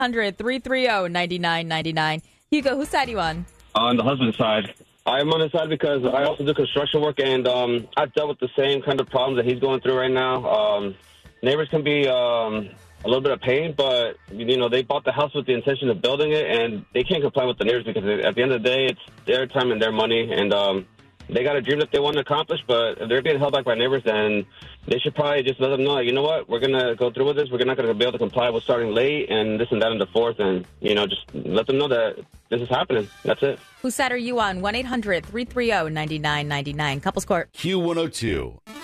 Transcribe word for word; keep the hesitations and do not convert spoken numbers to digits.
hundred, three three zero, nine nine nine nine. Hugo, whose side are you on? On the husband's side. I'm on his side because I also do construction work, and um, I've dealt with the same kind of problems that he's going through right now. Um, neighbors can be um, a little bit of pain, but, you know, they bought the house with the intention of building it, and they can't complain with the neighbors because at the end of the day, it's their time and their money, and um, they got a dream that they want to accomplish, but if they're being held back by neighbors, then they should probably just let them know, you know what, we're going to go through with this. We're not going to be able to comply with starting late and this and that and the fourth, and, you know, just let them know that this is happening. That's it. Whose side are you on? one eight hundred, three three zero, nine nine nine nine. Couples Court. Q one oh two.